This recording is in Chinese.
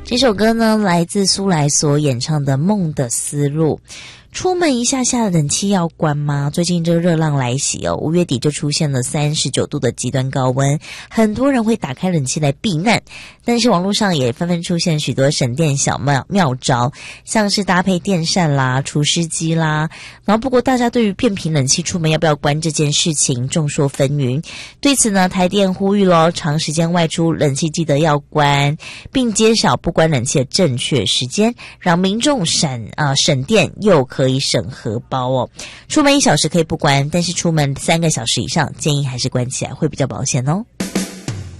这首歌呢，来自苏来所演唱的《梦的思路》。出门一下下冷气要关吗？最近这个热浪来袭哦，5月底就出现了39度的极端高温，很多人会打开冷气来避难，但是网络上也纷纷出现许多省电小妙招，像是搭配电扇啦、除湿机啦。然后不过大家对于变频冷气出门要不要关这件事情众说纷纭，对此呢，台电呼吁咯，长时间外出冷气记得要关，并揭晓不关冷气的正确时间，让民众省电又可以省荷包哦。出门1小时可以不关，但是出门3个小时以上，建议还是关起来会比较保险哦。